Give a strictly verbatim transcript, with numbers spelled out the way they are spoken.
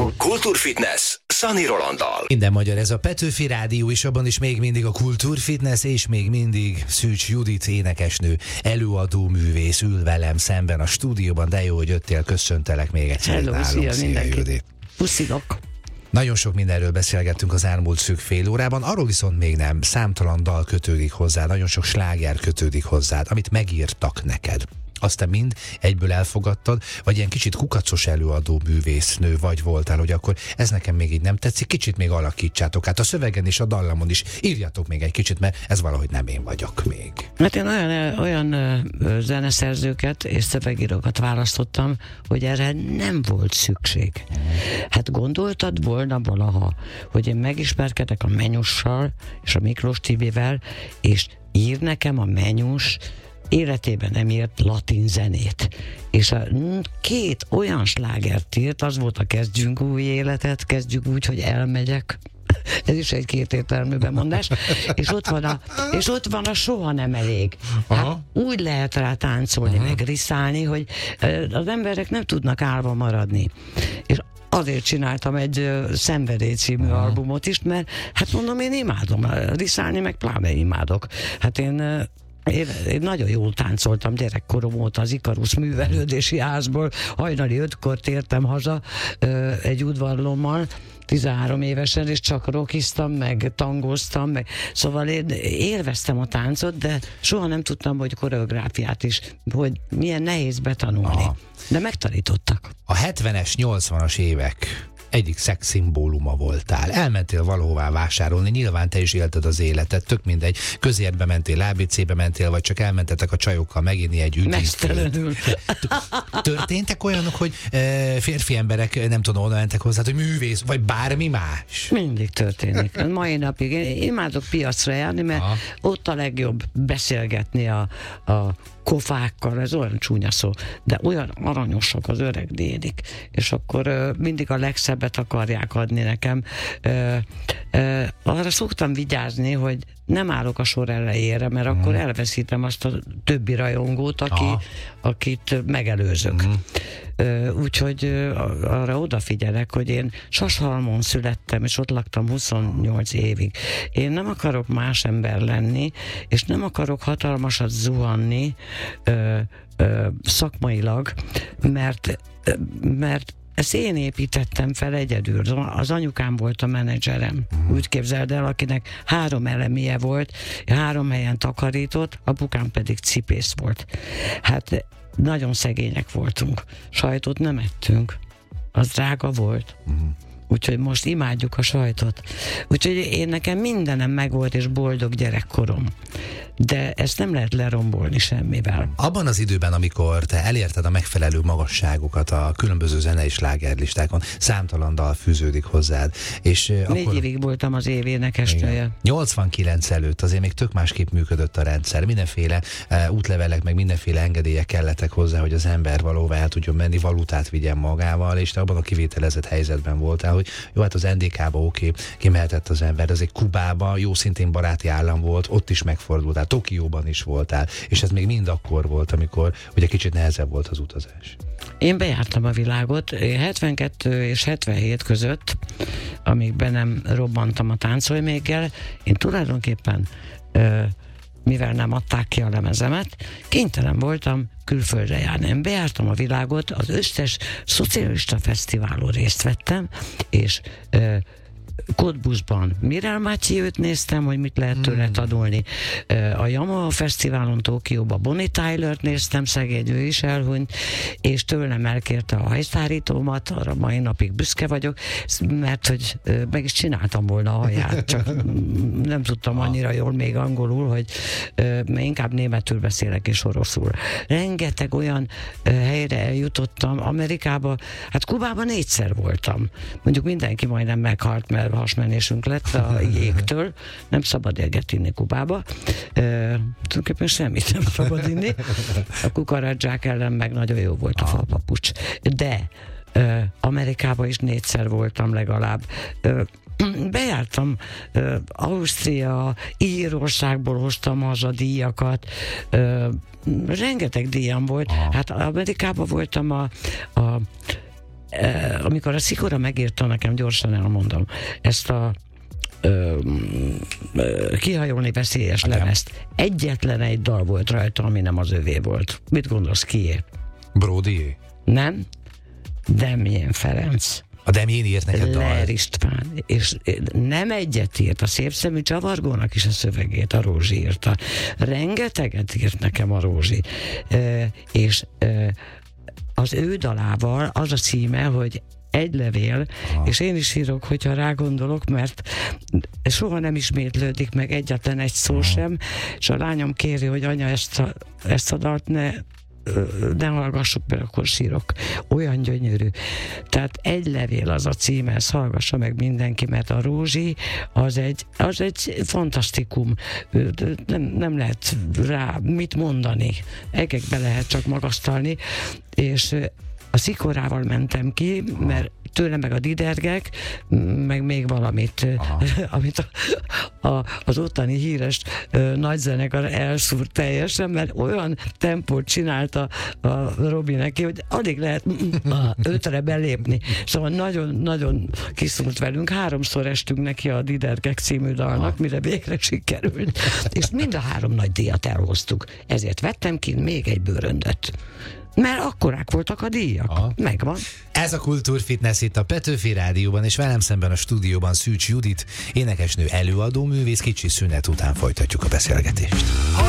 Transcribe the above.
Kultúrfitness Szani Rolanddal. Minden magyar, ez a Petőfi Rádió, és abban is még mindig a Kultúrfitness, és még mindig Szűcs Judit énekesnő, előadó művész ül velem szemben a stúdióban, de jó, hogy jöttél, köszöntelek még egyszer. Hello, szia, szia Judit. Puszilok. Nagyon sok mindenről beszélgettünk az elmúlt szűk fél órában, arról viszont még nem. Számtalan dal kötődik hozzá, nagyon sok sláger kötődik hozzád, amit megírtak neked. Azt te mind egyből elfogadtad, vagy ilyen kicsit kukacos előadó művésznő vagy voltál, hogy akkor ez nekem még így nem tetszik, kicsit még alakítsátok át a szövegen és a dallamon is, írjatok még egy kicsit, mert ez valahogy nem én vagyok még. Hát én olyan, olyan ö, zeneszerzőket és szövegírókat választottam, hogy erre nem volt szükség. Hát gondoltad volna valaha, hogy én megismerkedek a Menyussal és a Miklós Tibivel, és ír nekem a Menyus életében nem írt latin zenét. És a két olyan slágert írt, az volt a Kezdjünk új életet, kezdjük úgy, hogy elmegyek. Ez is egy kétértelmű bemondás. És ott van a, és ott van a Soha nem elég. Hát úgy lehet rá táncolni, aha, meg riszálni, hogy az emberek nem tudnak állva maradni. És azért csináltam egy uh, Szenvedély című aha. albumot is, mert hát mondom, én imádom riszálni, meg pláne imádok. Hát én uh, Én, én nagyon jól táncoltam gyerekkorom óta az Ikarusz művelődési házból. Hajnali ötkor tértem haza ö, egy udvarlommal, tizenhárom évesen, és csak rockiztam, meg tangoztam, meg... szóval én élveztem a táncot, de soha nem tudtam, hogy koreográfiát is, hogy milyen nehéz betanulni. Aha. De megtanítottak. A hetvenes, nyolcvanas évek egyik szexszimbóluma voltál. Elmentél valahová vásárolni, nyilván te is élted az életet, tök mindegy. Közértbe mentél, á bé cébe mentél, vagy csak elmentetek a csajokkal meginni egy üdítőt. Mesztelenül. Történtek olyanok, hogy e, férfi emberek, nem tudom, oda mentek hozzá, hogy művész, vagy bármi más? Mindig történik. Mai napig. Én imádok piacra járni, mert aha. ott a legjobb beszélgetni a, a kofákkal, ez olyan csúnya szó, de olyan aranyosak az öreg nénik, és akkor uh, mindig a legszebbet akarják adni nekem. Uh, uh, arra szoktam vigyázni, hogy nem állok a sor elejére, mert mm. akkor elveszítem azt a többi rajongót, aki, akit megelőzök. Mm. Uh, úgyhogy uh, arra odafigyelek, hogy én Sashalmon születtem, és ott laktam huszonnyolc évig. Én nem akarok más ember lenni, és nem akarok hatalmasat zuhanni uh, uh, szakmailag, mert, uh, mert ezt én építettem fel egyedül. Az anyukám volt a menedzserem. Uh-huh. Úgy képzeld el, akinek három elemie volt, három helyen takarított, apukám pedig cipész volt. Hát nagyon szegények voltunk. Sajtot nem ettünk. Az drága volt. Uh-huh. Úgyhogy most imádjuk a sajtot. Úgyhogy én nekem mindenem megvolt, és boldog gyerekkorom. De ezt nem lehet lerombolni semmivel. Abban az időben, amikor te elérted a megfelelő magasságokat a különböző zenei slágerlistákon, számtalan dal fűződik hozzád. És Négy akkor... évig voltam az év énekesnője. nyolcvankilenc előtt azért még tök másképp működött a rendszer. Mindenféle uh, útlevelek, meg mindenféle engedélyek kellettek hozzá, hogy az ember valóvá el tudjon menni, valutát vigyen magával, és te abban a kivételezett helyzetben voltál, hogy jó, hát az en dé ká-ba oké, okay, kimehetett az ember, az egy Kubába, jó, szintén baráti állam volt, ott is megfordultál, Tokióban is voltál, és ez még mind akkor volt, amikor ugye kicsit nehezebb volt az utazás. Én bejártam a világot, hetvenkettő és hetvenhét között, amíg be nem robbantam a táncolméggel, én tulajdonképpen ö, mivel nem adták ki a lemezemet, kénytelen voltam külföldre járni. Én bejártam a világot, az összes szocialista fesztiválon részt vettem, és ö, Cottbusban Mirel Mathieu-t néztem, hogy mit lehet tőle tanulni. A Yamaha Fesztiválon Tokióban Bonnie Tyler-t néztem, szegény, ő is elhunyt, és tőlem elkérte a hajszárítómat, arra mai napig büszke vagyok, mert hogy meg is csináltam volna a haját, csak nem tudtam annyira jól még angolul, hogy inkább németül beszélek és oroszul. Rengeteg olyan helyre eljutottam, Amerikába, hát Kubában négyszer voltam. Mondjuk mindenki majdnem meghalt, mert hasmenésünk lett a jégtől, nem szabad jeget inni Kubába. E, tulajdonképpen semmit nem szabad inni. A kukaradzsák ellen meg nagyon jó volt a falpapucs. De e, Amerikában is négyszer voltam legalább. E, bejártam e, Ausztria, Írországból hoztam haza díjakat, e, rengeteg díjam volt. Hát Amerikában voltam a, a amikor a Szikora megírta nekem, gyorsan elmondom, ezt a Ö, ö, kihajolni veszélyes Igen. lemezt. Egyetlen egy dal volt rajta, ami nem az övé volt. Mit gondolsz, kié? Brody? Nem? Demjén Ferenc. A Demjén írt neked dal? Ler István. És nem egyet írt, a Szépszemű Csavargónak is a szövegét a Rózsi írta. Rengeteget írt nekem a Rózsi. Ö, és ö, az ő dalával az a címe, hogy Egy levél, aha. és én is írok, hogyha rágondolok, mert soha nem ismétlődik meg egyetlen egy szó aha. sem, és a lányom kéri, hogy anya, ezt a, ezt a dalt ne, ne hallgassuk, mert akkor sírok. Olyan gyönyörű. Tehát Egy levél az a címe, ezt hallgassa meg mindenki, mert a Rózsi az egy, az egy fantasztikum. Nem, nem lehet rá mit mondani. Egekbe lehet csak magasztalni, és a Szikorával mentem ki, mert tőle meg a Didergek, meg még valamit, amit a, a, az ottani híres ö, nagyzenekar elszúrt teljesen, mert olyan tempót csinálta a Robi neki, hogy addig lehet ötre belépni. Szóval nagyon-nagyon kiszúrt velünk. Háromszor estünk neki a Didergek című dalnak, mire végre sikerült. És mind a három nagy díjat elhoztuk. Ezért vettem ki még egy bőröndöt. Mert akkorák voltak a díjak. Aha. Megvan. Ez a Kultúrfitness itt a Petőfi Rádióban, és velem szemben a stúdióban Szűcs Judit, énekesnő, előadó művész. Kicsi szünet után folytatjuk a beszélgetést.